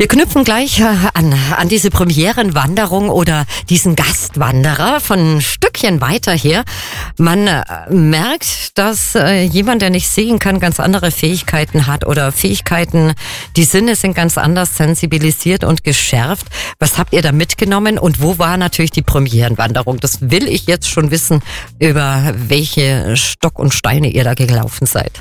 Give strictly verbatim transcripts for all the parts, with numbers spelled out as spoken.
Wir knüpfen gleich äh, an, an diese Premierenwanderung oder diesen Gastwanderer von ein Stückchen weiter her. Man äh, merkt, dass äh, jemand, der nicht sehen kann, ganz andere Fähigkeiten hat oder Fähigkeiten, die Sinne sind ganz anders sensibilisiert und geschärft. Was habt ihr da mitgenommen und wo war natürlich die Premierenwanderung? Das will ich jetzt schon wissen, über welche Stock und Steine ihr da gelaufen seid.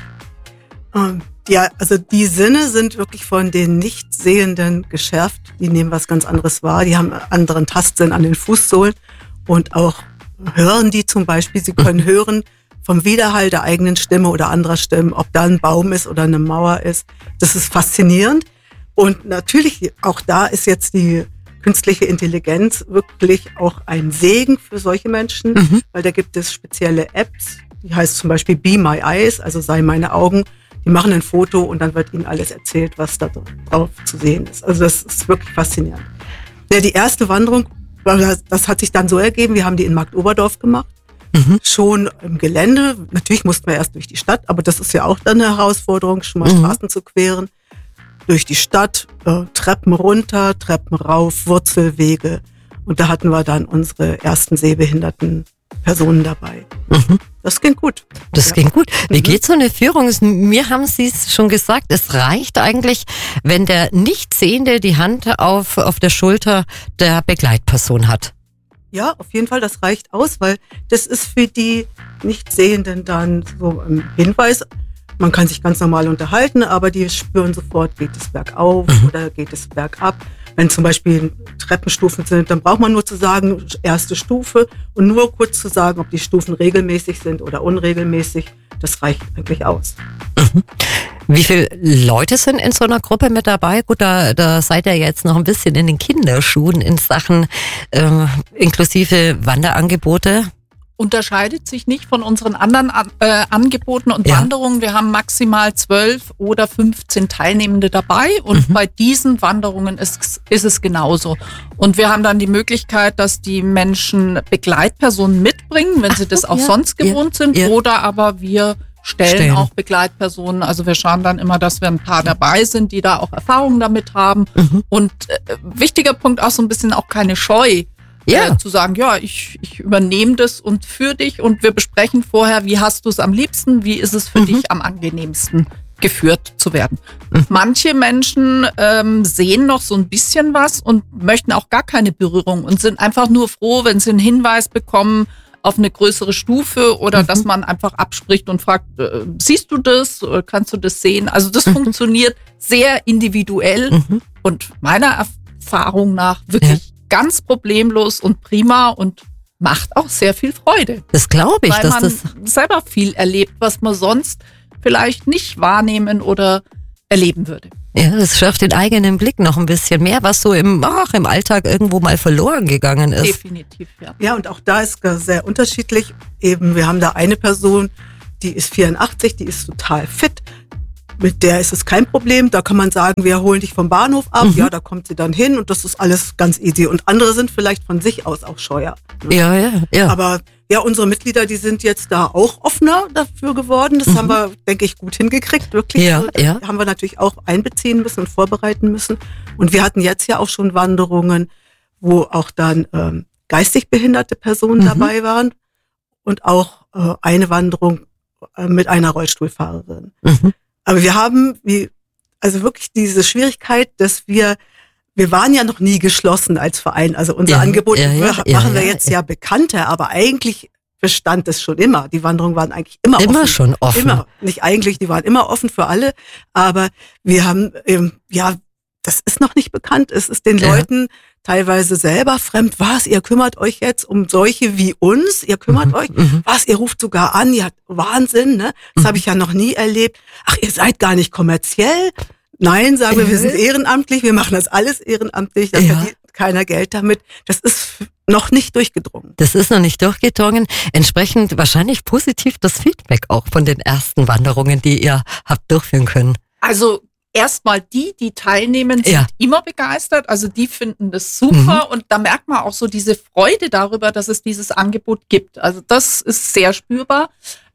Um. Ja, also die Sinne sind wirklich von den Nichtsehenden geschärft. Die nehmen was ganz anderes wahr. Die haben einen anderen Tastsinn an den Fußsohlen und auch hören die zum Beispiel. Sie können hören vom Widerhall der eigenen Stimme oder anderer Stimmen, ob da ein Baum ist oder eine Mauer ist. Das ist faszinierend. Und natürlich, auch da ist jetzt die künstliche Intelligenz wirklich auch ein Segen für solche Menschen, mhm. weil da gibt es spezielle Apps, die heißt zum Beispiel Be My Eyes, also sei meine Augen. Die machen ein Foto und dann wird ihnen alles erzählt, was da drauf zu sehen ist. Also das ist wirklich faszinierend. Ja, die erste Wanderung, das hat sich dann so ergeben, wir haben die in Marktoberdorf gemacht. Mhm. Schon im Gelände. Natürlich mussten wir erst durch die Stadt, aber das ist ja auch dann eine Herausforderung, schon mal mhm. Straßen zu queren. Durch die Stadt, äh, Treppen runter, Treppen rauf, Wurzelwege. Und da hatten wir dann unsere ersten sehbehinderten Personen dabei. Mhm. Das ging gut. Das ja. ging gut. Wie mhm. geht so eine Führung? Mir haben Sie es schon gesagt, es reicht eigentlich, wenn der Nichtsehende die Hand auf, auf der Schulter der Begleitperson hat. Ja, auf jeden Fall, das reicht aus, weil das ist für die Nichtsehenden dann so ein Hinweis. Man kann sich ganz normal unterhalten, aber die spüren sofort, geht es bergauf mhm. oder geht es bergab. Wenn zum Beispiel Treppenstufen sind, dann braucht man nur zu sagen, erste Stufe und nur kurz zu sagen, ob die Stufen regelmäßig sind oder unregelmäßig. Das reicht eigentlich aus. Mhm. Wie viele Leute sind in so einer Gruppe mit dabei? Gut, da, da seid ihr jetzt noch ein bisschen in den Kinderschuhen in Sachen äh, inklusive Wanderangebote. Unterscheidet sich nicht von unseren anderen äh, Angeboten und ja. Wanderungen. Wir haben maximal zwölf oder fünfzehn Teilnehmende dabei und mhm. bei diesen Wanderungen ist, ist es genauso. Und wir haben dann die Möglichkeit, dass die Menschen Begleitpersonen mitbringen, wenn Ach, sie das auch ja. sonst gewohnt ja. sind, ja. oder aber wir stellen, stellen auch Begleitpersonen. Also wir schauen dann immer, dass wir ein paar dabei sind, die da auch Erfahrungen damit haben. Mhm. Und äh, wichtiger Punkt auch so ein bisschen auch keine Scheu. Ja. Äh, zu sagen, ja, ich, ich übernehme das und für dich und wir besprechen vorher, wie hast du es am liebsten, wie ist es für mhm. dich am angenehmsten geführt zu werden. Mhm. Manche Menschen ähm, sehen noch so ein bisschen was und möchten auch gar keine Berührung und sind einfach nur froh, wenn sie einen Hinweis bekommen auf eine größere Stufe oder mhm. dass man einfach abspricht und fragt, äh, siehst du das oder kannst du das sehen? Also das mhm. funktioniert sehr individuell mhm. und meiner Erfahrung nach wirklich ja. ganz problemlos und prima und macht auch sehr viel Freude. Das glaube ich. Weil dass man das selber viel erlebt, was man sonst vielleicht nicht wahrnehmen oder erleben würde. Ja, das schärft den eigenen Blick noch ein bisschen mehr, was so im, ach, im Alltag irgendwo mal verloren gegangen ist. Definitiv, ja. Ja, und auch da ist es sehr unterschiedlich. Eben, wir haben da eine Person, die ist vierundachtzig, die ist total fit. Mit der ist es kein Problem. Da kann man sagen, wir holen dich vom Bahnhof ab. Mhm. Ja, da kommt sie dann hin und das ist alles ganz easy. Und andere sind vielleicht von sich aus auch scheuer. Ne? Ja, ja, ja. Aber ja, unsere Mitglieder, die sind jetzt da auch offener dafür geworden. Das mhm. haben wir, denke ich, gut hingekriegt. Wirklich. Ja, das ja. haben wir natürlich auch einbeziehen müssen und vorbereiten müssen. Und wir hatten jetzt ja auch schon Wanderungen, wo auch dann ähm, geistig behinderte Personen mhm. dabei waren. Und auch äh, eine Wanderung äh, mit einer Rollstuhlfahrerin. Mhm. Aber wir haben, wie, also wirklich diese Schwierigkeit, dass wir, wir waren ja noch nie geschlossen als Verein. Also unser ja, Angebot ja, ja, machen ja, wir ja, jetzt ja. ja bekannter, aber eigentlich bestand es schon immer. Die Wanderungen waren eigentlich immer, immer offen. Immer schon offen. Immer. Nicht eigentlich, die waren immer offen für alle. Aber wir haben, ähm, ja, das ist noch nicht bekannt. Es ist den ja. Leuten teilweise selber fremd. Was, ihr kümmert euch jetzt um solche wie uns? Ihr kümmert mhm, euch? Mhm. Was, ihr ruft sogar an? Ja, Wahnsinn, ne? Das mhm. habe ich ja noch nie erlebt. Ach, ihr seid gar nicht kommerziell? Nein, sagen wir, wir sind ehrenamtlich. Wir machen das alles ehrenamtlich. Da ja. verdient keiner Geld damit. Das ist noch nicht durchgedrungen. Das ist noch nicht durchgedrungen. Entsprechend wahrscheinlich positiv das Feedback auch von den ersten Wanderungen, die ihr habt durchführen können. Also erstmal die, die teilnehmen, sind ja. immer begeistert. Also die finden das super. Mhm. Und da merkt man auch so diese Freude darüber, dass es dieses Angebot gibt. Also das ist sehr spürbar.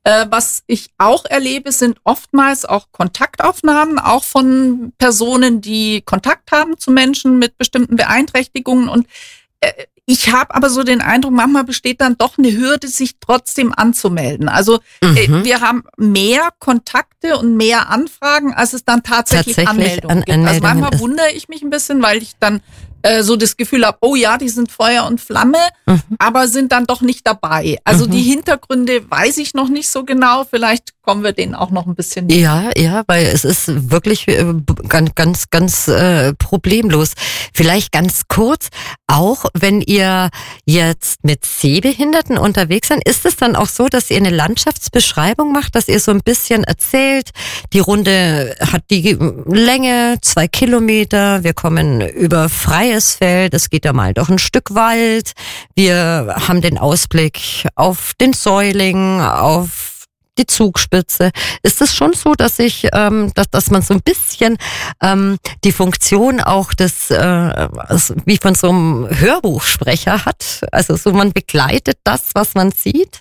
Äh, was ich auch erlebe, sind oftmals auch Kontaktaufnahmen, auch von Personen, die Kontakt haben zu Menschen mit bestimmten Beeinträchtigungen. Und äh, ich habe aber so den Eindruck, manchmal besteht dann doch eine Hürde, sich trotzdem anzumelden. Also mhm. äh, wir haben mehr Kontakte und mehr Anfragen, als es dann tatsächlich, tatsächlich Anmeldungen an, gibt. Also manchmal ist. wundere ich mich ein bisschen, weil ich dann äh, so das Gefühl habe, oh ja, die sind Feuer und Flamme, mhm. aber sind dann doch nicht dabei. Also mhm. die Hintergründe weiß ich noch nicht so genau. Vielleicht kommen wir denen auch noch ein bisschen näher. Ja, ja, weil es ist wirklich äh, ganz, ganz, ganz äh, problemlos. Vielleicht ganz kurz, auch wenn ihr jetzt mit Sehbehinderten unterwegs seid, ist es dann auch so, dass ihr eine Landschaftsbeschreibung macht, dass ihr so ein bisschen erzählt, die Runde hat die Länge, zwei Kilometer, wir kommen über freies Feld, es geht da mal durch ein Stück Wald, wir haben den Ausblick auf den Säuling, auf die Zugspitze. Ist es schon so, dass ich, ähm, dass, dass man so ein bisschen ähm, die Funktion auch des, äh, wie von so einem Hörbuchsprecher hat? Also so man begleitet das, was man sieht?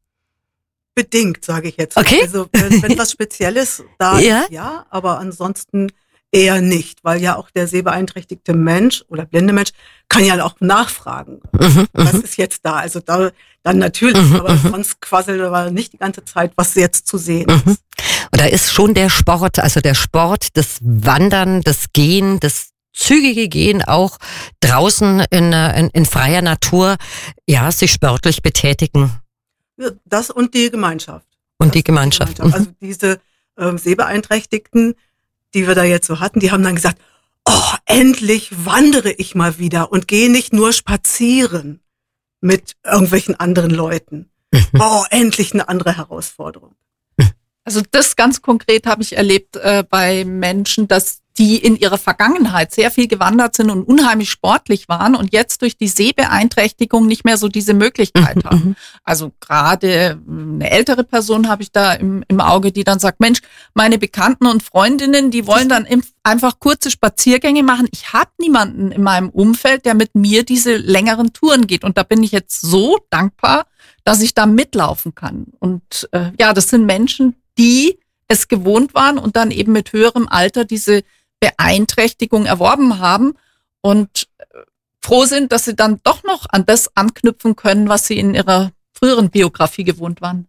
Bedingt, sage ich jetzt. Okay. Also wenn, wenn was Spezielles da ja? ist, ja, aber ansonsten eher nicht, weil ja auch der sehbeeinträchtigte Mensch oder blinde Mensch kann ja auch nachfragen, mhm, was ist jetzt da. Also da dann natürlich, mhm, aber sonst quasselt aber nicht die ganze Zeit, was jetzt zu sehen mhm. ist. Und da ist schon der Sport, also der Sport, das Wandern, das Gehen, das zügige Gehen auch draußen in, in, in freier Natur, ja, sich sportlich betätigen. Ja, das und die Gemeinschaft. Und das die Gemeinschaft. Die Gemeinschaft. Also diese ähm, Sehbeeinträchtigten, die wir da jetzt so hatten, die haben dann gesagt, oh, endlich wandere ich mal wieder und gehe nicht nur spazieren mit irgendwelchen anderen Leuten. Oh, endlich eine andere Herausforderung. Also das ganz konkret habe ich erlebt äh, bei Menschen, dass die in ihrer Vergangenheit sehr viel gewandert sind und unheimlich sportlich waren und jetzt durch die Sehbeeinträchtigung nicht mehr so diese Möglichkeit haben. Also gerade eine ältere Person habe ich da im, im Auge, die dann sagt, Mensch, meine Bekannten und Freundinnen, die wollen dann im, einfach kurze Spaziergänge machen. Ich habe niemanden in meinem Umfeld, der mit mir diese längeren Touren geht. Und da bin ich jetzt so dankbar, dass ich da mitlaufen kann. Und äh, ja, das sind Menschen, die es gewohnt waren und dann eben mit höherem Alter diese Beeinträchtigung erworben haben und froh sind, dass sie dann doch noch an das anknüpfen können, was sie in ihrer früheren Biografie gewohnt waren.